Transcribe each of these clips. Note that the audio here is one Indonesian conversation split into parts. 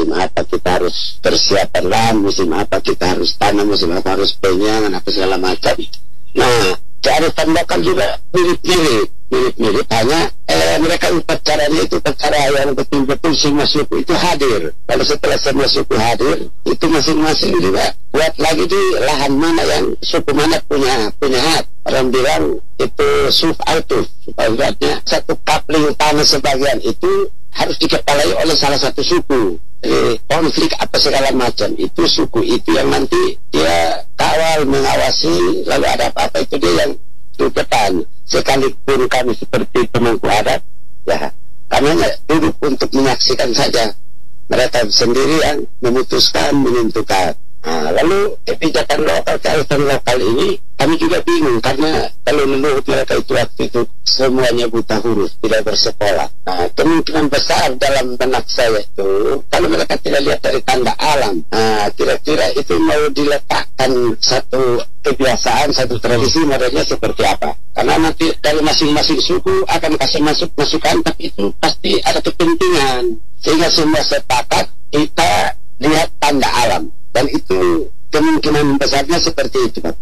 musim apa kita harus persiapan lahan, musim apa kita harus tanam, musim apa harus penyangan, apa segala macam. Nah, kearifan lokal juga mirip-mirip, hanya mereka upacaranya itu upacara yang betul-betul semua suku itu hadir. Lalu setelah semua suku hadir, itu masing-masing juga buat lagi di lahan mana yang suku mana punya hak. Orang bilang itu suf altuf, artinya satu kapling tanah sebagian itu harus dikepalai oleh salah satu suku. Jadi konflik apa segala macam itu suku itu yang nanti dia kawal, mengawasi, lalu ada apa-apa itu dia yang depan. Sekalipun kami seperti pemangku adat, ya kami hanya duduk untuk menyaksikan saja. Mereka sendiri yang memutuskan, menentukan. Nah, lalu kebijakan lokal, kearifan lokal ini kami juga bingung karena kalau leluhur mereka itu waktu itu semuanya buta huruf, tidak bersekolah. Nah, kemungkinan besar dalam benak saya itu kalau mereka tidak lihat dari tanda alam, kira-kira itu mau diletakkan satu kebiasaan, satu tradisi modelnya seperti apa? Karena nanti dari masing-masing suku akan kasih masukan, tapi itu pasti ada kepentingan sehingga semua sepakat kita lihat tanda alam. Dan itu kemungkinan besarnya seperti itu, Bapak.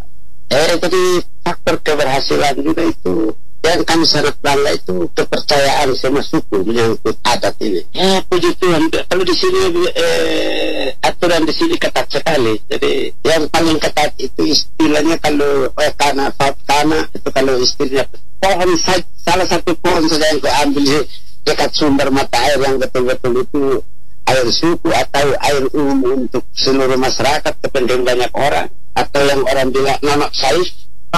Jadi faktor keberhasilan juga itu yang kami sangat bangga itu kepercayaan semua suku menyangkut adat ini. Ya puji Tuhan, kalau di sini aturan di sini ketat sekali. Jadi yang paling ketat itu istilahnya kalau tanah itu kalau istilahnya pohon salah satu pohon saja yang kau ambil dekat sumber mata air yang betul-betul itu air suku atau air umum untuk seluruh masyarakat, kepentingan banyak orang, atau yang orang bilang nama saif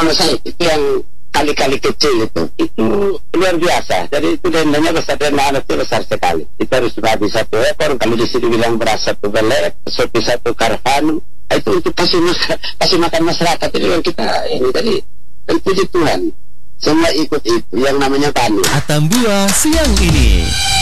itu yang kali-kali kecil itu luar biasa. Jadi itu dendanya besar, denda anak itu besar sekali. Kita harus bagi satu ekor, kalau di sini bilang beras satu belek, sopi satu karvanu, itu kasih makan masyarakat. Jadi yang kita ini tadi, puji Tuhan semua ikut itu yang namanya tani. Atambua siang ini.